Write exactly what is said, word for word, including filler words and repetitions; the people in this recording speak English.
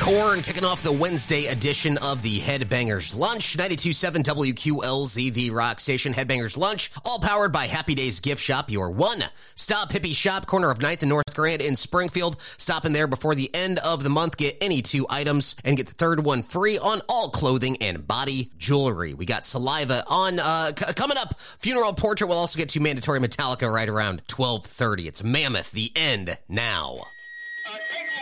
Korn kicking off the Wednesday edition of the Headbangers Lunch. ninety-two point seven W Q L Z, the rock station. Headbangers Lunch, all powered by Happy Days Gift Shop, your one-stop hippie shop, corner of ninth and North Grand in Springfield. Stop in there before the end of the month. Get any two items and get the third one free on all clothing and body jewelry. We got Saliva on uh, c- coming up. Funeral Portrait. We'll also get to mandatory Metallica right around twelve thirty. It's Mammoth, the end now. Attention!